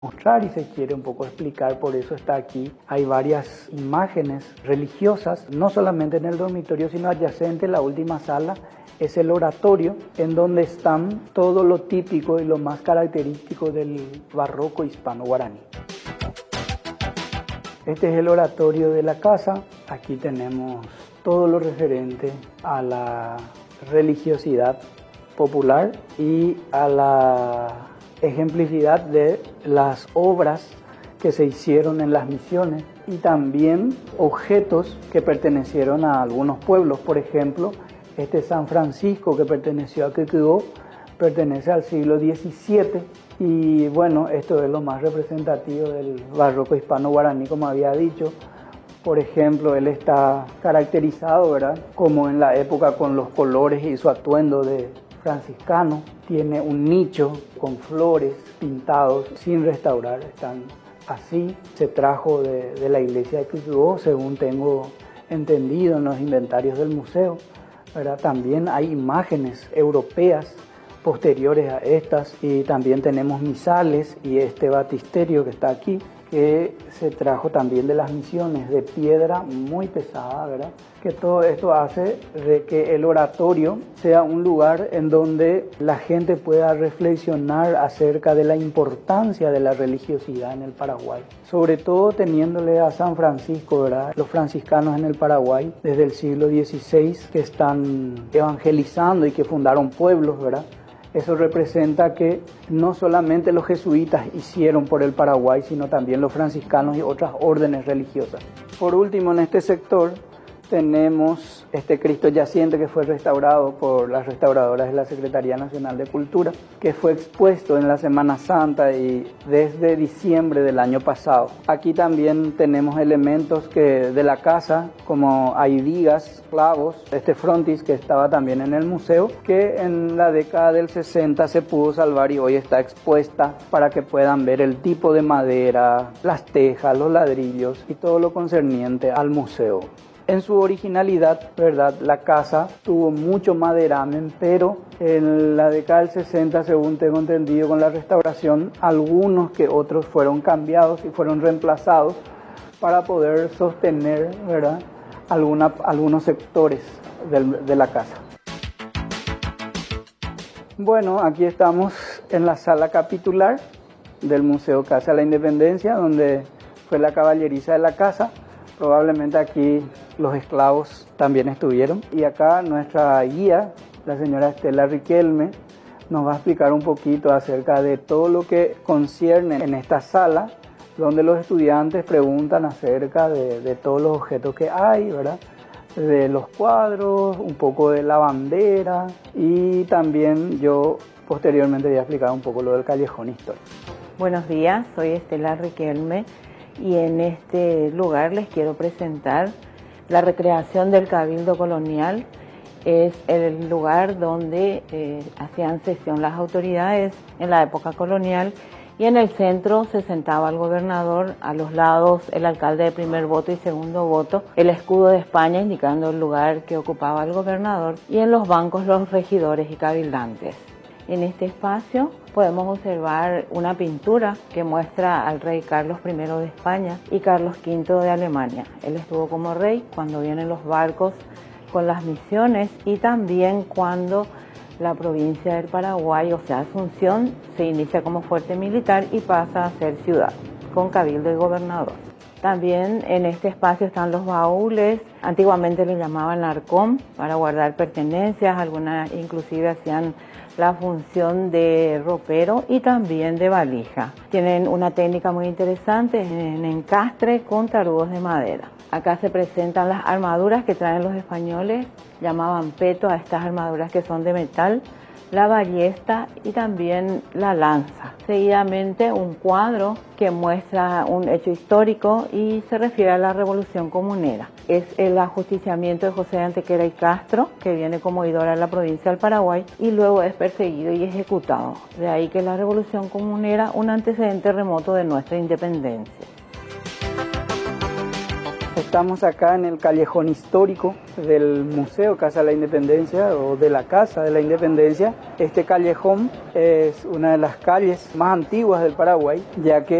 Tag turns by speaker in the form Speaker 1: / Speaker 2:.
Speaker 1: mostrar y se quiere un poco explicar, por eso está aquí. Hay varias imágenes religiosas, no solamente en el dormitorio, sino adyacente, la última sala es el oratorio, en donde están todo lo típico y lo más característico del barroco hispano-guaraní. Este es el oratorio de la casa. Aquí tenemos todo lo referente a la religiosidad popular y a la ejemplicidad de las obras que se hicieron en las misiones y también objetos que pertenecieron a algunos pueblos. Por ejemplo, este San Francisco que perteneció a Quequegó pertenece al siglo XVII y bueno, esto es lo más representativo del barroco hispano-guaraní, como había dicho. Por ejemplo, él está caracterizado, ¿verdad?, como en la época con los colores y su atuendo de franciscano. Tiene un nicho con flores pintados sin restaurar, están así. Se trajo de la iglesia de Quequegó, según tengo entendido en los inventarios del museo, ¿verdad? También hay imágenes europeas posteriores a estas y también tenemos misales y este batisterio que está aquí, que se trajo también de las misiones, de piedra muy pesada, ¿verdad? Que todo esto hace de que el oratorio sea un lugar en donde la gente pueda reflexionar acerca de la importancia de la religiosidad en el Paraguay. Sobre todo teniéndole a San Francisco, ¿verdad? Los franciscanos en el Paraguay desde el siglo XVI que están evangelizando y que fundaron pueblos, ¿verdad? Eso representa que no solamente los jesuitas hicieron por el Paraguay, sino también los franciscanos y otras órdenes religiosas. Por último, en este sector tenemos este Cristo yaciente que fue restaurado por las restauradoras de la Secretaría Nacional de Cultura, que fue expuesto en la Semana Santa y desde diciembre del año pasado. Aquí también tenemos elementos de la casa, como hay vigas, clavos, este frontis que estaba también en el museo, que en la década del 60 se pudo salvar y hoy está expuesta para que puedan ver el tipo de madera, las tejas, los ladrillos y todo lo concerniente al museo. En su originalidad, ¿verdad?, la casa tuvo mucho maderamen, pero en la década del 60, según tengo entendido con la restauración, algunos que otros fueron cambiados y fueron reemplazados para poder sostener, ¿verdad?, algunos sectores de la casa. Bueno, aquí estamos en la sala capitular del Museo Casa de la Independencia, donde fue la caballeriza de la casa. Probablemente aquí los esclavos también estuvieron. Y acá nuestra guía, la señora Estela Riquelme, nos va a explicar un poquito acerca de todo lo que concierne en esta sala, donde los estudiantes preguntan acerca de todos los objetos que hay, ¿verdad?, de los cuadros, un poco de la bandera y también yo posteriormente voy a explicar un poco lo del callejón histórico.
Speaker 2: Buenos días, soy Estela Riquelme. Y en este lugar les quiero presentar la recreación del Cabildo Colonial. Es el lugar donde hacían sesión las autoridades en la época colonial y en el centro se sentaba el gobernador, a los lados el alcalde de primer voto y segundo voto, el escudo de España indicando el lugar que ocupaba el gobernador y en los bancos los regidores y cabildantes. En este espacio podemos observar una pintura que muestra al rey Carlos I de España y Carlos V de Alemania. Él estuvo como rey cuando vienen los barcos con las misiones y también cuando la provincia del Paraguay, o sea Asunción, se inicia como fuerte militar y pasa a ser ciudad, con cabildo y gobernador. También en este espacio están los baúles, antiguamente le llamaban arcón, para guardar pertenencias, algunas inclusive hacían la función de ropero y también de valija. Tienen una técnica muy interesante en encastre con tarudos de madera. Acá se presentan las armaduras que traen los españoles, llamaban peto a estas armaduras que son de metal, la ballesta y también la lanza. Seguidamente un cuadro que muestra un hecho histórico y se refiere a la Revolución Comunera. Es el ajusticiamiento de José de Antequera y Castro, que viene como oidor a la provincia del Paraguay y luego es perseguido y ejecutado. De ahí que la Revolución Comunera, un antecedente remoto de nuestra independencia.
Speaker 1: Estamos acá en el callejón histórico del Museo Casa de la Independencia o de la Casa de la Independencia. Este callejón es una de las calles más antiguas del Paraguay, ya que